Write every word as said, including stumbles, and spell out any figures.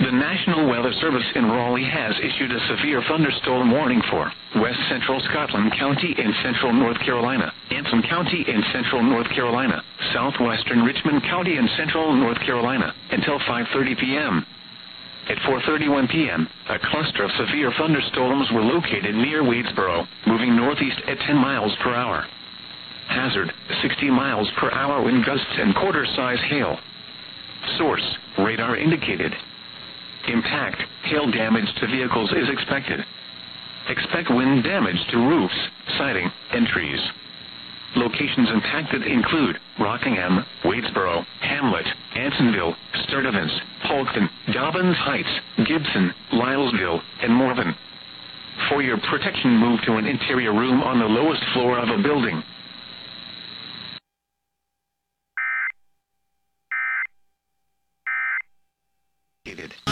The National Weather Service in Raleigh has issued a severe thunderstorm warning for West Central Scotland County in central North Carolina, Anthem County in central North Carolina, southwestern Richmond County in central North Carolina, until five thirty p.m. At four thirty-one p.m., a cluster of severe thunderstorms were located near Wadesboro, moving northeast at ten miles per hour. Hazard, sixty miles per hour wind gusts and quarter-size hail. Source, radar indicated. Impact, hail damage to vehicles is expected. Expect wind damage to roofs, siding, and trees. Locations impacted include Rockingham, Wadesboro, Hamlet, Ansonville, Sturtevant, Polkton, Dobbins Heights, Gibson, Lylesville, and Morven. For your protection, move to an interior room on the lowest floor of a building. It.